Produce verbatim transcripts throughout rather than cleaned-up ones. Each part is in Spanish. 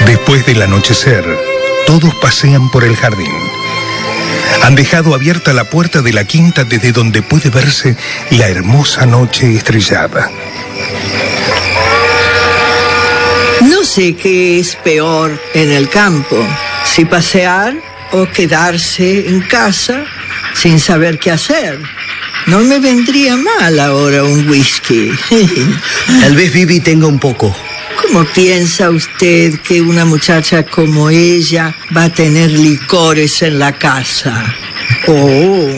Después del anochecer, todos pasean por el jardín. Han dejado abierta la puerta de la quinta desde donde puede verse la hermosa noche estrellada. No sé qué es peor en el campo, si pasear o quedarse en casa sin saber qué hacer. No me vendría mal ahora un whisky. Tal vez Vivi tenga un poco. ¿Cómo piensa usted que una muchacha como ella va a tener licores en la casa? Oh,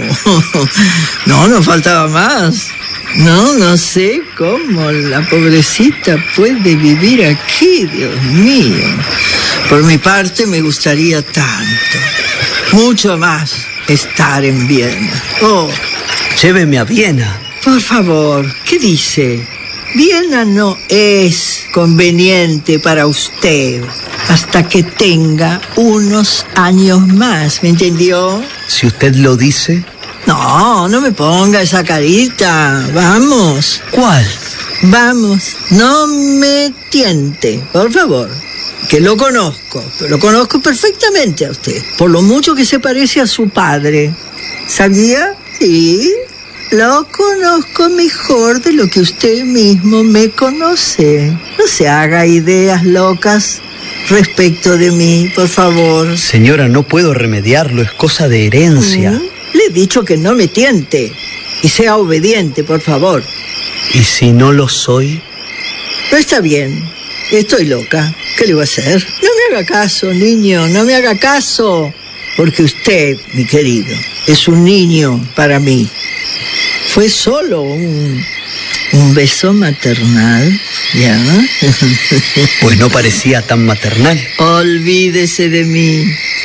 no, no faltaba más. No, no sé cómo la pobrecita puede vivir aquí, Dios mío. Por mi parte me gustaría tanto, mucho más, estar en Viena. Oh, lléveme a Viena. Por favor, ¿qué dice? Viena no es conveniente para usted hasta que tenga unos años más, ¿me entendió? Si usted lo dice. No, no me ponga esa carita. Vamos. ¿Cuál? Vamos, no me tiente, por favor. Que lo conozco, lo conozco perfectamente a usted. Por lo mucho que se parece a su padre. ¿Sabía? Sí. Lo conozco mejor de lo que usted mismo me conoce. No se haga ideas locas respecto de mí, por favor. Señora, no puedo remediarlo, es cosa de herencia. ¿Mm? Le he dicho que no me tiente y sea obediente, por favor. ¿Y si no lo soy? No está bien, estoy loca. ¿Qué le voy a hacer? No me haga caso, niño, no me haga caso. Porque usted, mi querido, es un niño para mí. Fue solo un, un beso maternal, ¿ya? Pues no parecía tan maternal. Olvídese de mí.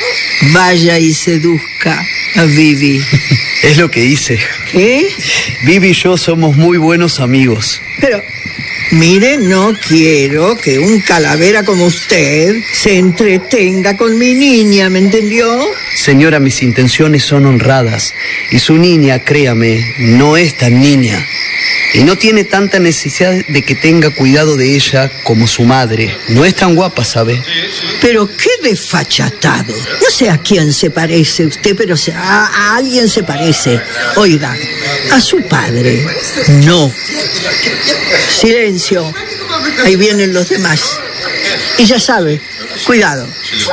Vaya y seduzca a Vivi. Es lo que hice. ¿Qué? Vivi y yo somos muy buenos amigos. Pero, mire, no quiero que un calavera como usted se entretenga con mi niña, ¿me entendió? Señora, mis intenciones son honradas. Y su niña, créame, no es tan niña. Y no tiene tanta necesidad de que tenga cuidado de ella como su madre. No es tan guapa, ¿sabe? Pero qué desfachatado. No sé a quién se parece usted, pero a, a alguien se parece. Oiga, a su padre. No. Silencio. Ahí vienen los demás. Y ya sabe, cuidado.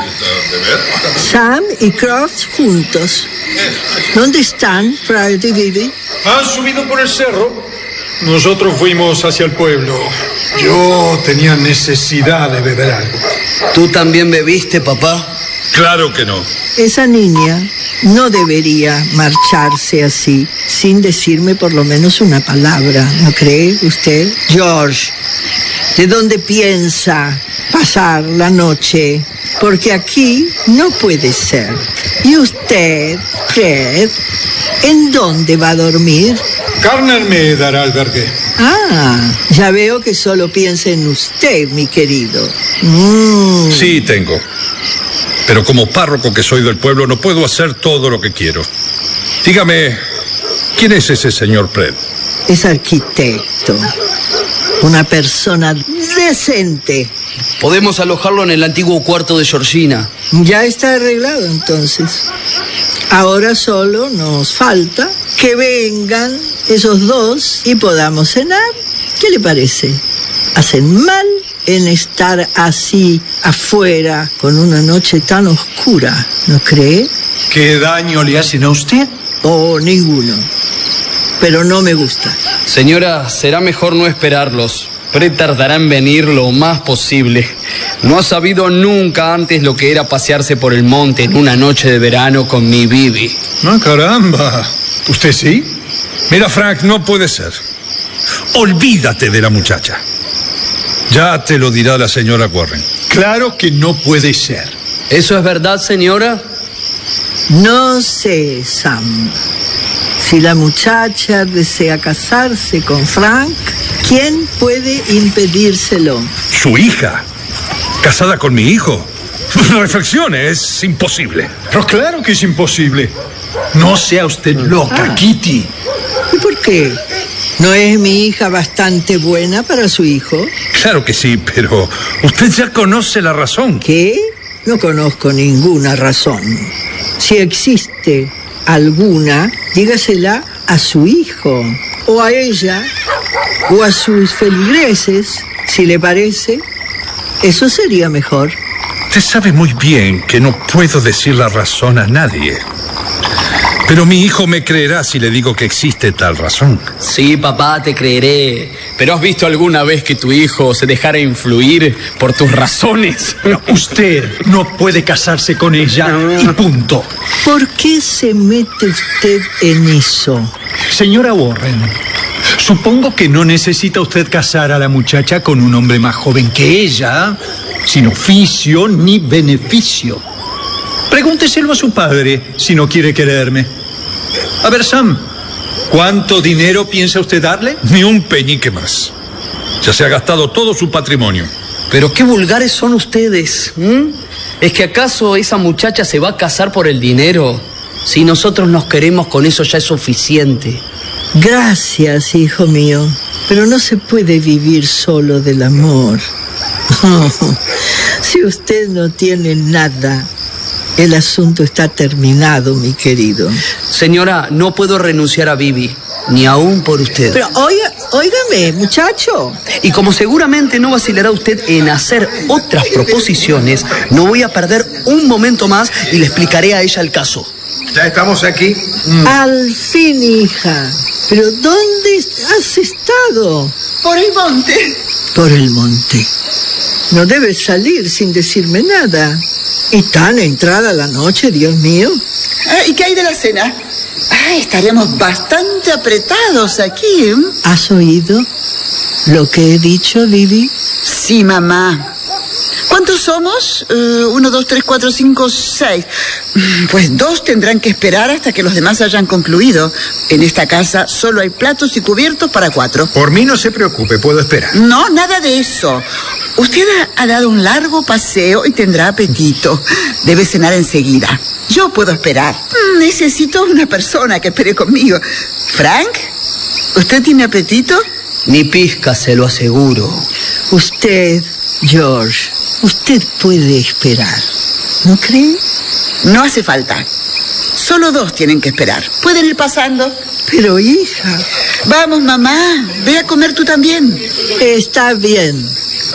Sam y Croft juntos. ¿Dónde están, Fred y Vivi? Han subido por el cerro. Nosotros fuimos hacia el pueblo. Yo tenía necesidad de beber algo. ¿Tú también bebiste, papá? Claro que no. Esa niña no debería marcharse así, sin decirme por lo menos una palabra, ¿no cree usted? George, ¿de dónde piensa pasar la noche? Porque aquí no puede ser. ¿Y usted, Fred, en dónde va a dormir? Garner me dará albergue. Ah, ya veo que solo piensa en usted, mi querido. Mm. Sí, tengo. Pero como párroco que soy del pueblo, no puedo hacer todo lo que quiero. Dígame, ¿quién es ese señor Fred? Es arquitecto. Una persona decente. Podemos alojarlo en el antiguo cuarto de Georgina. Ya está arreglado, entonces. Ahora solo nos falta que vengan esos dos y podamos cenar. ¿Qué le parece? Hacen mal en estar así afuera con una noche tan oscura, ¿no cree? ¿Qué daño le hacen a usted? Oh, ninguno. Pero no me gusta. Señora, será mejor no esperarlos. Fred tardará en venir lo más posible. No ha sabido nunca antes lo que era pasearse por el monte en una noche de verano con mi Vivi. ¡Ah, caramba! ¿Usted sí? Mira, Frank, no puede ser. Olvídate de la muchacha. Ya te lo dirá la señora Warren. Claro que no puede ser. ¿Eso es verdad, señora? No sé, Sam. Si la muchacha desea casarse con Frank, ¿quién puede impedírselo? ¿Su hija? ¿Casada con mi hijo? Reflexione, es imposible. Pero claro que es imposible. No sea usted loca, Ah. Kitty. ¿Y por qué? ¿No es mi hija bastante buena para su hijo? Claro que sí, pero usted ya conoce la razón. ¿Qué? No conozco ninguna razón. Si existe alguna, dígasela a su hijo, o a ella, o a sus feligreses, si le parece. Eso sería mejor. Usted sabe muy bien que no puedo decir la razón a nadie. Pero mi hijo me creerá si le digo que existe tal razón. Sí, papá, te creeré. ¿Pero has visto alguna vez que tu hijo se dejara influir por tus razones? Pero usted no puede casarse con ella y punto. ¿Por qué se mete usted en eso? Señora Warren, supongo que no necesita usted casar a la muchacha con un hombre más joven que ella, sin oficio ni beneficio. Pregúnteselo a su padre si no quiere quererme. A ver, Sam, ¿cuánto dinero piensa usted darle? Ni un peñique más. Ya se ha gastado todo su patrimonio. Pero qué vulgares son ustedes. ¿Mm? ¿Es que acaso esa muchacha se va a casar por el dinero? Si nosotros nos queremos, con eso ya es suficiente. Gracias, hijo mío, pero no se puede vivir solo del amor. Si usted no tiene nada, el asunto está terminado, mi querido. Señora, no puedo renunciar a Vivi, ni aún por usted. Pero oiga, óigame, muchacho. Y como seguramente no vacilará usted en hacer otras proposiciones, no voy a perder un momento más y le explicaré a ella el caso. ¿Ya estamos aquí? Mm. Al fin, hija. ¿Pero dónde has estado? Por el monte. Por el monte. No debes salir sin decirme nada. Y tan entrada la noche, Dios mío. Ah, ¿y qué hay de la cena? Ah, estaremos bastante apretados aquí. ¿eh? ¿Has oído lo que he dicho, Vivi? Sí, mamá. ¿Cuántos somos? Uh, uno, dos, tres, cuatro, cinco, seis. Pues dos tendrán que esperar hasta que los demás hayan concluido. En esta casa solo hay platos y cubiertos para cuatro. Por mí no se preocupe, puedo esperar. No, nada de eso. Usted ha, ha dado un largo paseo y tendrá apetito. Debe cenar enseguida. Yo puedo esperar. Necesito una persona que espere conmigo. ¿Frank? ¿Usted tiene apetito? Ni pizca, se lo aseguro. Usted, George, usted puede esperar. ¿No cree? No hace falta. Solo dos tienen que esperar. Pueden ir pasando. Pero, hija... Vamos, mamá. Ve a comer tú también. Está bien.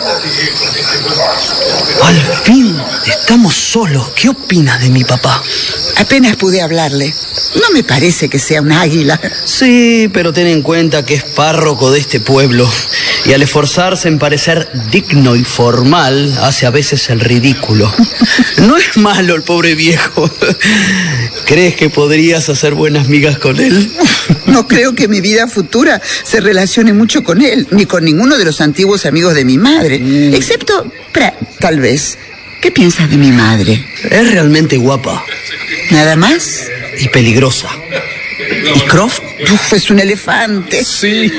Al fin, estamos solos. ¿Qué opinas de mi papá? Apenas pude hablarle. No me parece que sea un águila. Sí, pero ten en cuenta que es párroco de este pueblo. Y al esforzarse en parecer digno y formal, hace a veces el ridículo. No es malo el pobre viejo. ¿Crees que podrías hacer buenas migas con él? No creo que mi vida futura se relacione mucho con él, ni con ninguno de los antiguos amigos de mi madre. Mm. Excepto, pra, tal vez, ¿qué piensas de mi madre? Es realmente guapa. ¿Nada más? Y peligrosa. ¿Y Croft? Uf, es un elefante. Sí,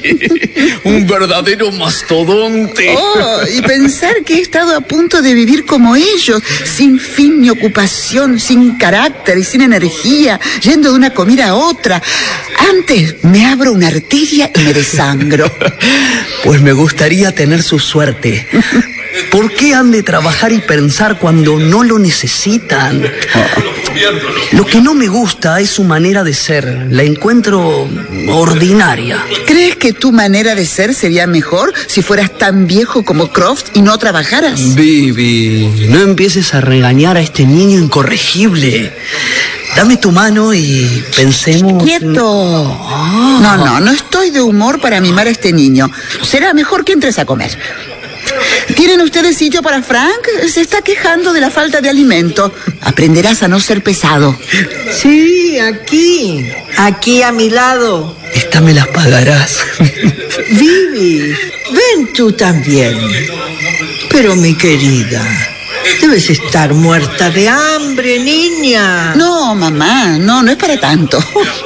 un verdadero mastodonte. Oh, y pensar que he estado a punto de vivir como ellos, sin fin ni ocupación, sin carácter y sin energía, yendo de una comida a otra. Antes me abro una arteria y me desangro. Pues me gustaría tener su suerte. ¿Por qué han de trabajar y pensar cuando no lo necesitan? Lo que no me gusta es su manera de ser. La encuentro ordinaria. ¿Crees que tu manera de ser sería mejor si fueras tan viejo como Croft y no trabajaras? Vivi, no empieces a regañar a este niño incorregible. Dame tu mano y pensemos... ¡Quieto! Ah. No, no, no estoy de humor para mimar a este niño. Será mejor que entres a comer. ¿Tienen ustedes sitio para Frank? Se está quejando de la falta de alimento. Aprenderás a no ser pesado. Sí, aquí. Aquí a mi lado. Esta me la pagarás. Vivi, ven tú también. Pero mi querida, debes estar muerta de hambre, niña. No, mamá, no, no es para tanto.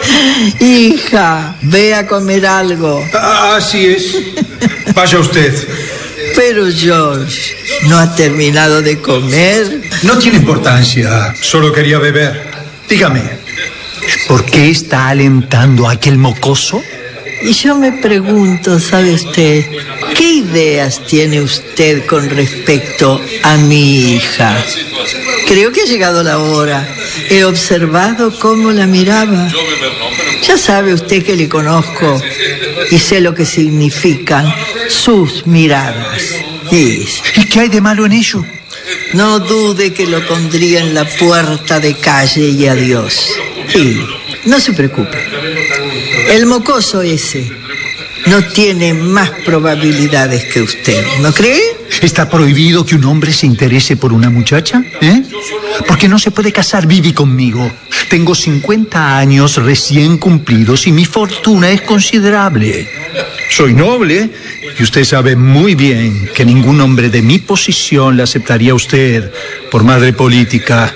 Hija, ve a comer algo. Ah, así es. Vaya usted. Pero George, ¿no ha terminado de comer? No tiene importancia, solo quería beber. Dígame, ¿por qué está alentando a aquel mocoso? Y yo me pregunto, ¿sabe usted, qué ideas tiene usted con respecto a mi hija? Creo que ha llegado la hora. He observado cómo la miraba. Ya sabe usted que le conozco y sé lo que significan sus miradas. Sí. ¿Y qué hay de malo en ello? No dude que lo pondría en la puerta de calle y adiós. Sí, no se preocupe. El mocoso ese no tiene más probabilidades que usted, ¿no cree? ¿Está prohibido que un hombre se interese por una muchacha? ¿Eh? Porque no se puede casar Vivi conmigo. Tengo cincuenta años recién cumplidos y mi fortuna es considerable. Soy noble y usted sabe muy bien que ningún hombre de mi posición le aceptaría a usted por madre política.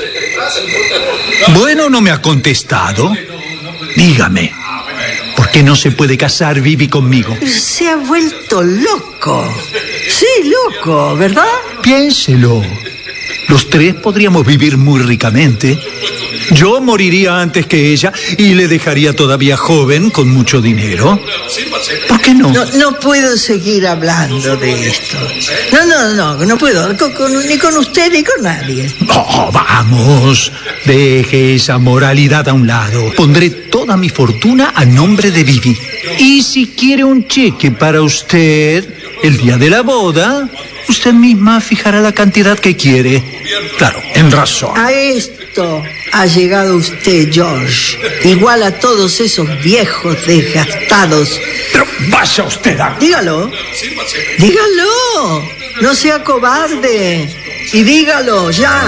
Bueno, no me ha contestado. Dígame, ¿por qué no se puede casar Vivi conmigo? Se ha vuelto loco. Sí, loco, ¿verdad? Piénselo. Los tres podríamos vivir muy ricamente. Yo moriría antes que ella y le dejaría todavía joven con mucho dinero. ¿Por qué no? No, no puedo seguir hablando de esto. No, no, no, no puedo. Con, con, ni con usted ni con nadie. Oh, vamos. Deje esa moralidad a un lado. Pondré toda mi fortuna a nombre de Vivi. Y si quiere un cheque para usted el día de la boda, usted misma fijará la cantidad que quiere. Claro, en razón. A esto ha llegado usted, George. Igual a todos esos viejos desgastados. Pero vaya usted a... Dígalo. Dígalo. No sea cobarde. Y dígalo, ya.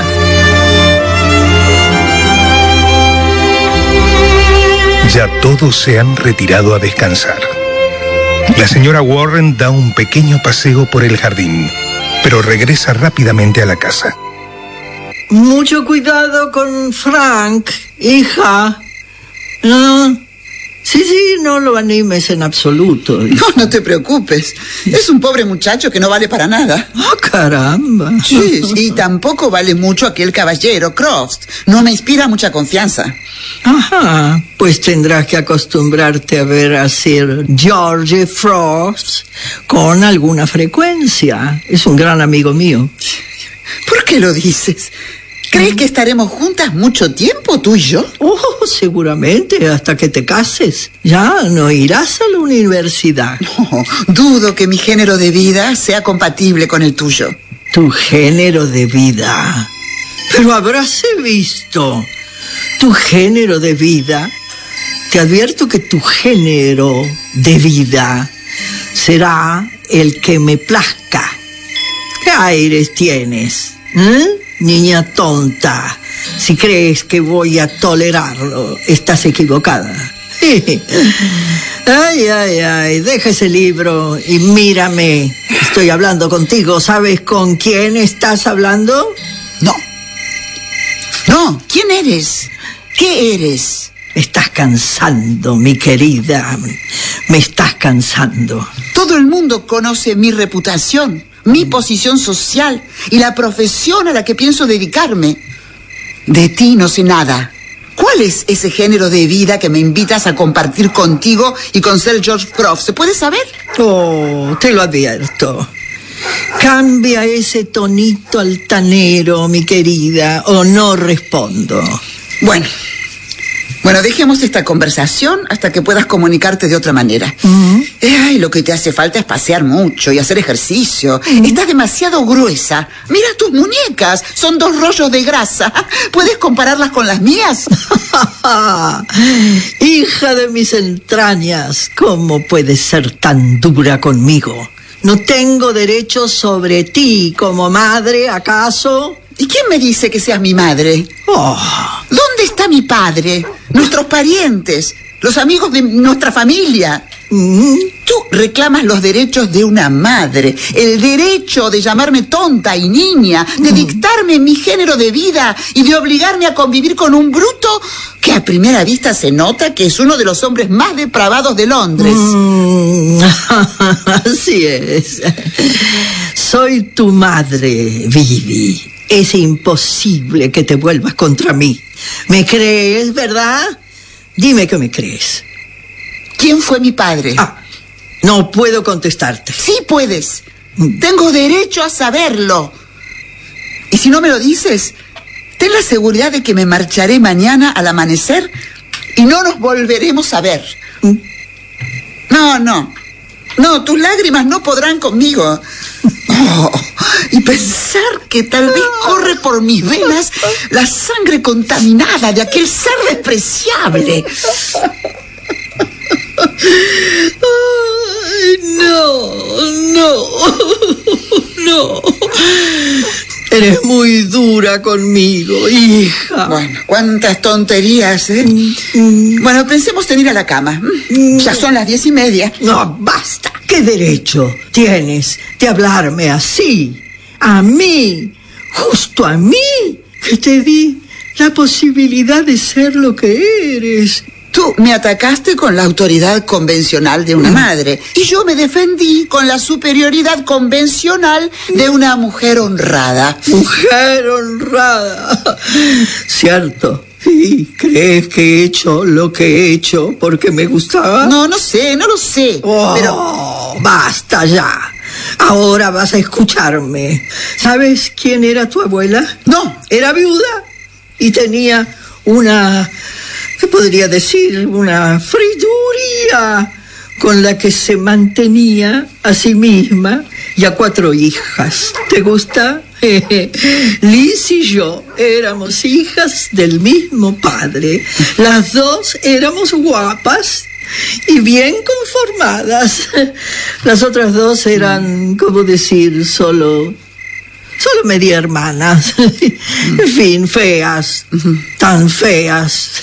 Ya todos se han retirado a descansar. La señora Warren da un pequeño paseo por el jardín, pero regresa rápidamente a la casa. Mucho cuidado con Frank, hija. ¿No? Sí, sí, no lo animes en absoluto. No, no te preocupes. Es un pobre muchacho que no vale para nada. ¡Ah, oh, caramba! Sí, y tampoco vale mucho aquel caballero, Croft. No me inspira mucha confianza. Ajá, pues tendrás que acostumbrarte a ver a Sir George Frost con alguna frecuencia. Es un gran amigo mío. ¿Por qué lo dices? ¿Crees que estaremos juntas mucho tiempo, tú y yo? Oh, seguramente, hasta que te cases. Ya no irás a la universidad. No, dudo que mi género de vida sea compatible con el tuyo. Tu género de vida. Pero habráse visto. Tu género de vida. Te advierto que tu género de vida será el que me plazca. ¿Qué aires tienes? ¿Eh? Niña tonta, si crees que voy a tolerarlo, estás equivocada. Ay, ay, ay, deja ese libro y mírame. Estoy hablando contigo. ¿Sabes con quién estás hablando? No. No, ¿quién eres? ¿Qué eres? Me estás cansando, mi querida. Me estás cansando. Todo el mundo conoce mi reputación, mi posición social y la profesión a la que pienso dedicarme. De ti no sé nada. ¿Cuál es ese género de vida que me invitas a compartir contigo y con Sir George Croft? ¿Se puede saber? Oh, te lo advierto. Cambia ese tonito altanero, mi querida, o no respondo. Bueno, bueno, dejemos esta conversación hasta que puedas comunicarte de otra manera. Uh-huh. Ay, lo que te hace falta es pasear mucho y hacer ejercicio. Uh-huh. Estás demasiado gruesa. Mira tus muñecas, son dos rollos de grasa. ¿Puedes compararlas con las mías? Hija de mis entrañas, ¿cómo puedes ser tan dura conmigo? ¿No tengo derecho sobre ti como madre, acaso? ¿Y quién me dice que seas mi madre? Oh. ¿Dónde está mi padre? Nuestros parientes, los amigos de nuestra familia. Mm. Tú reclamas los derechos de una madre, el derecho de llamarme tonta y niña, de mm. dictarme mi género de vida y de obligarme a convivir con un bruto que a primera vista se nota que es uno de los hombres más depravados de Londres. Mm. Así es. Soy tu madre, Vivi. Es imposible que te vuelvas contra mí. ¿Me crees, verdad? Dime que me crees. ¿Quién fue mi padre? Ah, no puedo contestarte. Sí puedes. Tengo derecho a saberlo. Y si no me lo dices, ten la seguridad de que me marcharé mañana al amanecer y no nos volveremos a ver. No, no. No, tus lágrimas no podrán conmigo. Oh, y pensar que tal vez corre por mis venas la sangre contaminada de aquel ser despreciable. Ay, no, no, no. Eres muy dura conmigo, hija. Bueno, cuántas tonterías, ¿eh? Mm. Bueno, pensemos en ir a la cama. Mm. Ya son las diez y media. No, basta. ¿Qué derecho tienes de hablarme así? A mí, justo a mí, que te di la posibilidad de ser lo que eres. Tú me atacaste con la autoridad convencional de una madre y yo me defendí con la superioridad convencional de una mujer honrada. Mujer honrada. Cierto. ¿Y crees que he hecho lo que he hecho porque me gustaba? No, no sé, no lo sé. Oh, pero basta ya. Ahora vas a escucharme. ¿Sabes quién era tu abuela? No. Era viuda y tenía una... ¿Qué podría decir? Una friduría con la que se mantenía a sí misma y a cuatro hijas. ¿Te gusta? Liz y yo éramos hijas del mismo padre. Las dos éramos guapas y bien conformadas. Las otras dos eran, ¿cómo decir? Solo... Solo media hermanas. En fin, feas. Tan feas.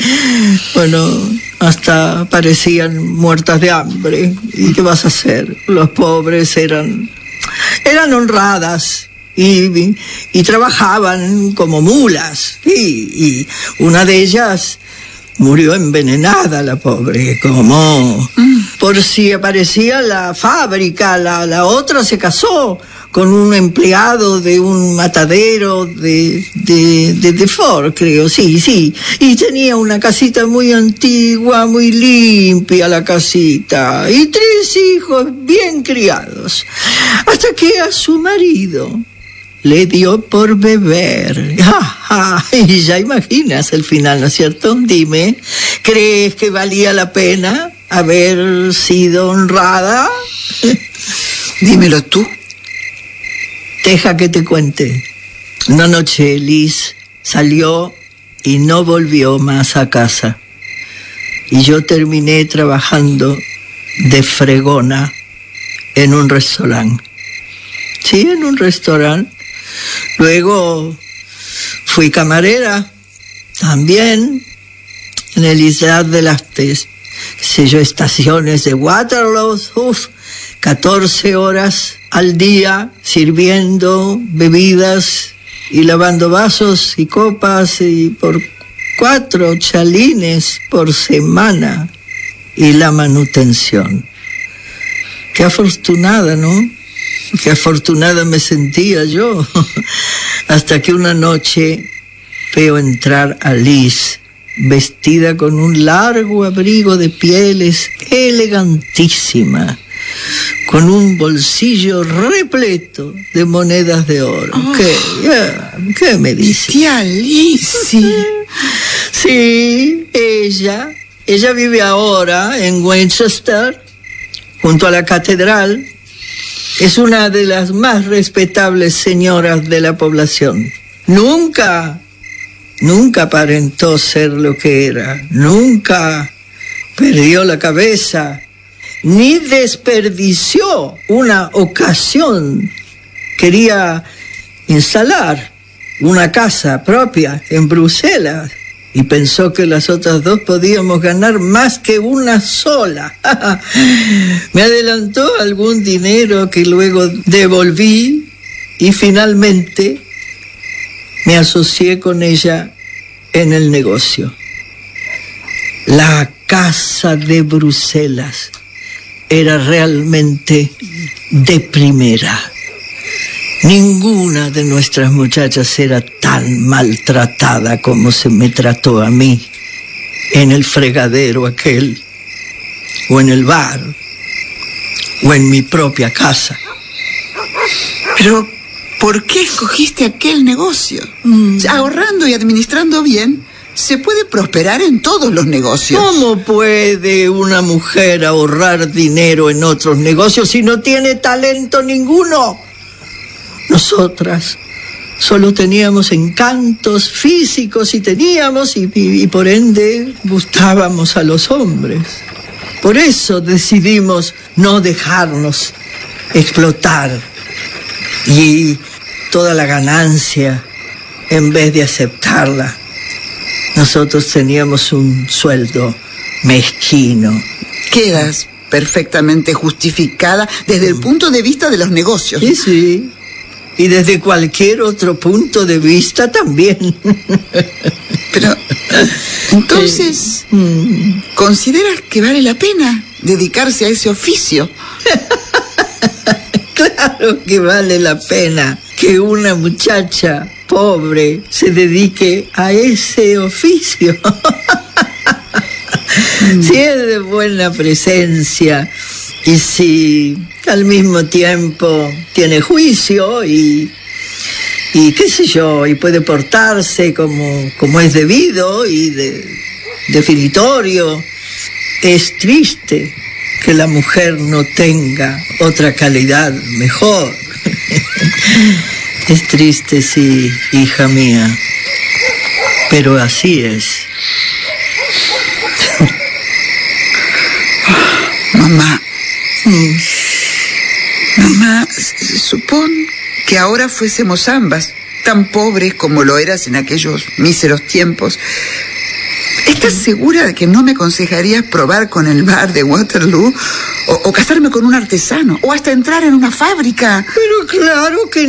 Bueno, hasta parecían muertas de hambre. ¿Y qué vas a hacer? Los pobres eran... Eran honradas. Y, y trabajaban como mulas. Y, y una de ellas murió envenenada, la pobre. Como... Por si aparecía la fábrica, la, la otra se casó con un empleado de un matadero de, de, de, de Ford, creo, sí, sí. Y tenía una casita muy antigua, muy limpia la casita. Y tres hijos bien criados. Hasta que a su marido le dio por beber. Ah, y ya imaginas el final, ¿no es cierto? Dime, ¿crees que valía la pena haber sido honrada? Dímelo tú. Deja que te cuente. Una noche Liz salió y no volvió más a casa. Y yo terminé trabajando de fregona en un restaurante. Sí, en un restaurante. Luego fui camarera también en el Isla de las Tes, qué sé yo, estaciones de Waterloo. Uf, catorce horas al día sirviendo bebidas y lavando vasos y copas, y por cuatro chalines por semana, y la manutención. Qué afortunada, ¿no? Qué afortunada me sentía yo. Hasta que una noche veo entrar a Liz vestida con un largo abrigo de pieles, elegantísima, con un bolsillo repleto de monedas de oro. Oh. ¿Qué, yeah, ¿Qué me dice? Tía Lizzie. Sí, ella. Ella vive ahora en Winchester, junto a la catedral. Es una de las más respetables señoras de la población. Nunca, nunca aparentó ser lo que era. Nunca perdió la cabeza, ni desperdició una ocasión. Quería instalar una casa propia en Bruselas y pensó que las otras dos podíamos ganar más que una sola. Me adelantó algún dinero que luego devolví y finalmente me asocié con ella en el negocio. La casa de Bruselas era realmente de primera. Ninguna de nuestras muchachas era tan maltratada como se me trató a mí en el fregadero aquel. o en el bar, o en mi propia casa. Pero, ¿por qué escogiste aquel negocio? Mm. Ahorrando y administrando bien, se puede prosperar en todos los negocios. ¿Cómo puede una mujer ahorrar dinero en otros negocios si no tiene talento ninguno? Nosotras solo teníamos encantos físicos y teníamos, y, y, y por ende gustábamos a los hombres. Por eso decidimos no dejarnos explotar. Y toda la ganancia, en vez de aceptarla, nosotros teníamos un sueldo mezquino. Quedas perfectamente justificada desde el punto de vista de los negocios. Sí, sí. Y desde cualquier otro punto de vista también. Pero, entonces, eh, ¿consideras que vale la pena dedicarse a ese oficio? Claro que vale la pena que una muchacha pobre se dedique a ese oficio. Si es de buena presencia y si al mismo tiempo tiene juicio y, y qué sé yo, y puede portarse como, como es debido y de, definitorio. Es triste que la mujer no tenga otra calidad mejor. Es triste, sí, hija mía, pero así es. Mamá, mamá, supón que ahora fuésemos ambas tan pobres como lo eras en aquellos míseros tiempos. ¿Estás segura de que no me aconsejarías probar con el bar de Waterloo? O, o casarme con un artesano, o hasta entrar en una fábrica. Pero claro que